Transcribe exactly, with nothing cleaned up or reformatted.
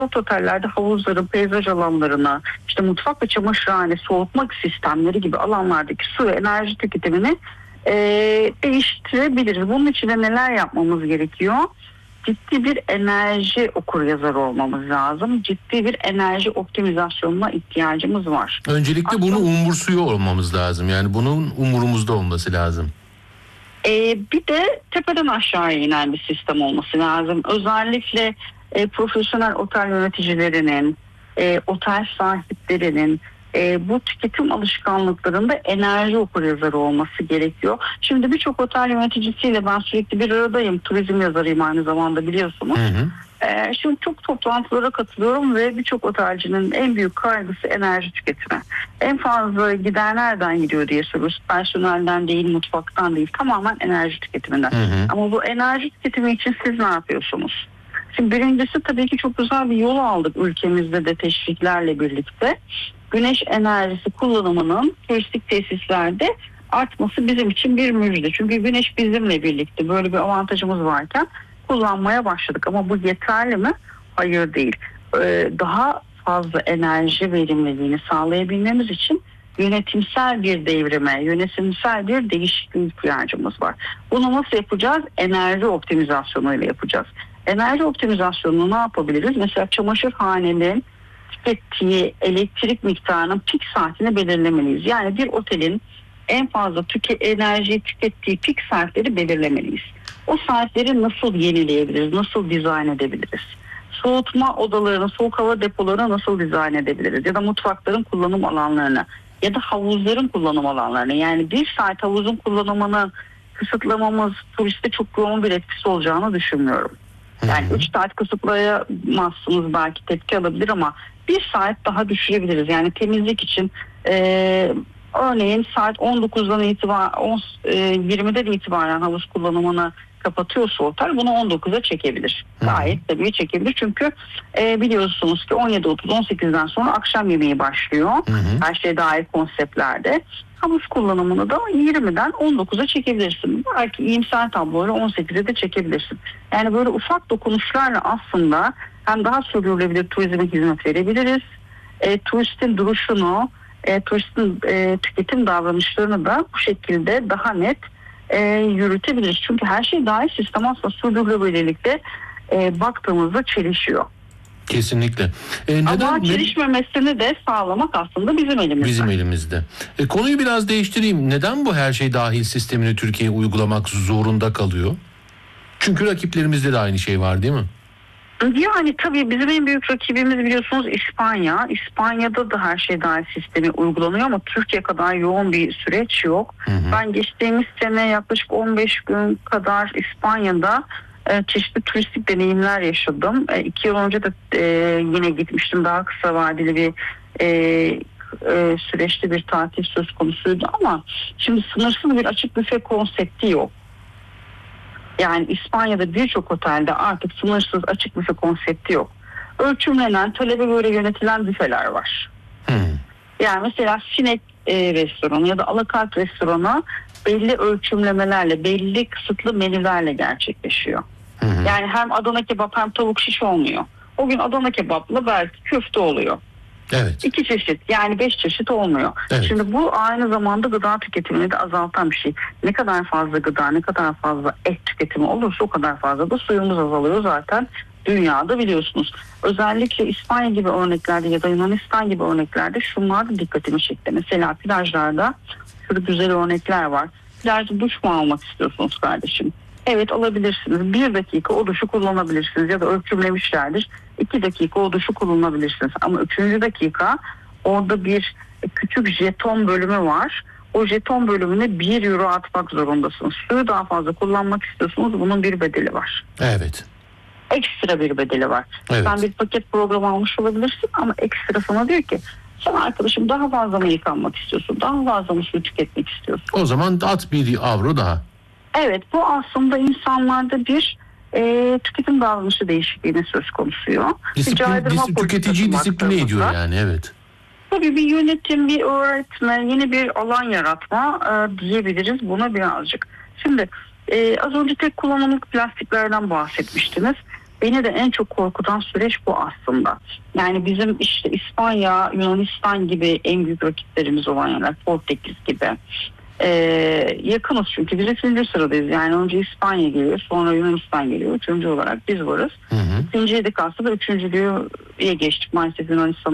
otellerde havuzların, peyzaj alanlarına, işte mutfak ve çamaşırhane, soğutma sistemleri gibi alanlardaki su ve enerji tüketimini e, değiştirebiliriz. Bunun için de neler yapmamız gerekiyor? Ciddi bir enerji okuryazarı olmamız lazım. Ciddi bir enerji optimizasyonuna ihtiyacımız var. Öncelikle Aslında, bunu umursuyor olmamız lazım. Yani bunun umurumuzda olması lazım. E, bir de tepeden aşağıya inen bir sistem olması lazım. Özellikle e, profesyonel otel yöneticilerinin, e, otel sahiplerinin e, bu tüketim alışkanlıklarında enerji okuryazarı olması gerekiyor. Şimdi birçok otel yöneticisiyle ben sürekli bir aradayım. Turizm yazarıyım aynı zamanda, biliyorsunuz. Hı hı. E, şimdi çok toplantılara katılıyorum ve birçok otelcinin en büyük kaygısı enerji tüketimi. En fazla gider nereden gidiyor diye soruyoruz. Personelden değil, mutfaktan değil, tamamen enerji tüketiminden. Hı hı. Ama bu enerji tüketimi için siz ne yapıyorsunuz? Şimdi birincisi, tabii ki çok güzel bir yol aldık ülkemizde de teşviklerle birlikte. Güneş enerjisi kullanımının turistik tesislerde artması bizim için bir müjde. Çünkü güneş bizimle birlikte, böyle bir avantajımız varken kullanmaya başladık. Ama bu yeterli mi? Hayır, değil. Ee, daha fazla enerji verimliliğini sağlayabilmemiz için yönetimsel bir devrime, yönetimsel bir değişikliğe ihtiyacımız var. Bunu nasıl yapacağız? Enerji optimizasyonuyla yapacağız. Enerji optimizasyonunu ne yapabiliriz? Mesela çamaşırhanenin tükettiği elektrik miktarının pik saatini belirlemeliyiz. Yani bir otelin en fazla tüke, enerjiyi tükettiği pik saatleri belirlemeliyiz. O saatleri nasıl yenileyebiliriz, nasıl dizayn edebiliriz? Soğutma odalarını, soğuk hava depolarını nasıl dizayn edebiliriz? Ya da mutfakların kullanım alanlarını ya da havuzların kullanım alanlarını. Yani bir saat havuzun kullanımını kısıtlamamız turiste çok yoğun bir etkisi olacağını düşünmüyorum. Yani üç saat kısıtlayamazsınız, belki tepki alabilir ama bir saat daha düşürebiliriz. Yani temizlik için e, örneğin saat on dokuzdan itibaren yirmiden itibaren havuz kullanımını kapatıyorsa otel, bunu on dokuza çekebilir. Gayet tabii çekebilir. Çünkü e, biliyorsunuz ki on yedi otuz on sekizden sonra akşam yemeği başlıyor. Hı hı. Her şey dahil konseptlerde. Havuz kullanımını da yirmiden on dokuza çekebilirsin. Belki iyimser tabloyla on sekize de çekebilirsin. Yani böyle ufak dokunuşlarla aslında hem daha sürdürülebilir turizme hizmet verebiliriz. E, turistin duruşunu, e, turistin e, tüketim davranışlarını da bu şekilde daha net e, yürütebiliriz. Çünkü her şey dahil sistem aslında sürdürülebilirlikte e, baktığımızda çelişiyor. Kesinlikle. E, neden, Ama çelişmemesini de sağlamak aslında bizim elimizde. Bizim elimizde. E, konuyu biraz değiştireyim. Neden bu her şey dahil sistemini Türkiye'ye uygulamak zorunda kalıyor? Çünkü rakiplerimizde de aynı şey var, değil mi? Yani tabii bizim en büyük rakibimiz biliyorsunuz İspanya. İspanya'da da her şey dahil sistemi uygulanıyor ama Türkiye kadar yoğun bir süreç yok. Hı hı. Ben geçtiğimiz sene yaklaşık on beş gün kadar İspanya'da e, çeşitli turistik deneyimler yaşadım. E, iki yıl önce de e, yine gitmiştim. Daha kısa vadeli bir e, e, süreçte bir tatil söz konusuydu ama şimdi sınırsız bir açık büfe konsepti yok. Yani İspanya'da birçok otelde artık sınırsız açık büfe konsepti yok. Ölçümlenen, talebe göre yönetilen büfeler var. Hmm. Yani mesela sinek e, restoranı ya da alakart restoranı belli ölçümlemelerle, belli kısıtlı menülerle gerçekleşiyor. Hmm. Yani hem Adana kebap hem tavuk şiş olmuyor. O gün Adana kebapla belki köfte oluyor. Evet. İki çeşit, yani beş çeşit olmuyor. Evet. Şimdi bu aynı zamanda gıda tüketimini de azaltan bir şey. Ne kadar fazla gıda, ne kadar fazla et tüketimi olursa o kadar fazla da suyumuz azalıyor zaten dünyada, biliyorsunuz. Özellikle İspanya gibi örneklerde ya da Yunanistan gibi örneklerde şunlar da dikkatimi çekti. Mesela plajlarda şöyle güzel örnekler var. Plajda duş mu almak istiyorsunuz kardeşim? Evet, alabilirsiniz. Bir dakika o duşu kullanabilirsiniz ya da ölçümlemişlerdir. İki dakika o duşu kullanabilirsiniz. Ama üçüncü dakika orada bir küçük jeton bölümü var. O jeton bölümüne bir euro atmak zorundasınız. Suyu daha fazla kullanmak istiyorsunuz. Bunun bir bedeli var. Evet. Ekstra bir bedeli var. Evet. Sen bir paket programı almış olabilirsin ama ekstra sana diyor ki sen arkadaşım daha fazla mı yıkanmak istiyorsun? Daha fazla mı su tüketmek istiyorsun? O zaman at bir avro daha. Evet, bu aslında insanlarda bir e, tüketim davranışı değişikliğine söz konusuyor. Disiplin, disiplin, tüketiciyi disipline ediyor yani, evet. Tabii bir yönetim, bir öğretme, yeni bir alan yaratma e, diyebiliriz buna birazcık. Şimdi e, az önce tek kullanımlık plastiklerden bahsetmiştiniz. beni de en çok korkutan süreç bu aslında. Yani bizim işte İspanya, Yunanistan gibi en büyük rakiplerimiz olan yerler, Portekiz gibi. Ee, yakınız çünkü biz üçüncü sıradayız. Yani önce İspanya geliyor, sonra Yunanistan geliyor. Üçüncü olarak biz varız. Hı hı. İkinciydik aslında, üçüncülüğe geçtik maalesef Yunanistan'a